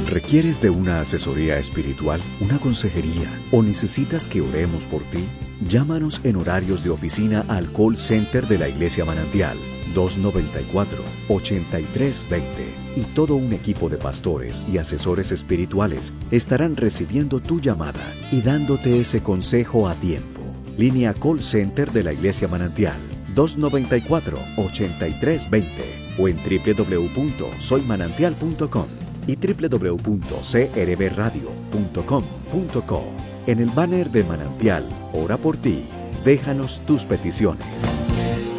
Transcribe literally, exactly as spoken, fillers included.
¿Requieres de una asesoría espiritual, una consejería o necesitas que oremos por ti? Llámanos en horarios de oficina al call center de la Iglesia Manantial dos nueve cuatro, ocho tres dos cero y todo un equipo de pastores y asesores espirituales estarán recibiendo tu llamada y dándote ese consejo a tiempo. Línea Call Center de la Iglesia Manantial dos nueve cuatro, ocho tres dos cero o en doble u doble u doble u punto soy manantial punto com y doble u doble u doble u punto c r b radio punto com punto co. En el banner de Manantial, ora por ti. Déjanos tus peticiones.